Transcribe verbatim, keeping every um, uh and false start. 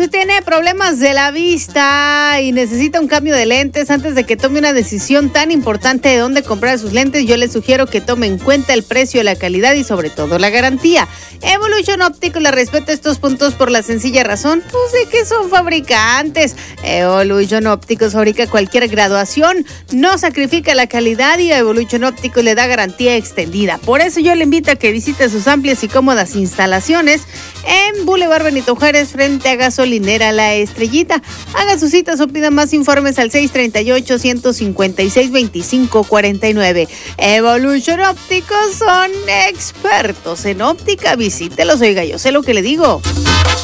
si tiene problemas de la vista y necesita un cambio de lentes, antes de que tome una decisión tan importante de dónde comprar sus lentes, yo le sugiero que tome en cuenta el precio, la calidad y sobre todo la garantía. Evolution Optics le respeta estos puntos por la sencilla razón, pues, de que son fabricantes. Evolution Optics fabrica cualquier graduación, no sacrifica la calidad y a Evolution Optics le da garantía extendida. Por eso yo le invito a que visite sus amplias y cómodas instalaciones en Boulevard Benito Juárez, frente a Gasolinera La Estrellita. Haga sus citas o pida más informes al seis tres ocho, uno cinco seis, dos cinco cuatro nueve. Evolution Optics son expertos en óptica. Visítelos, oiga, yo sé lo que le digo.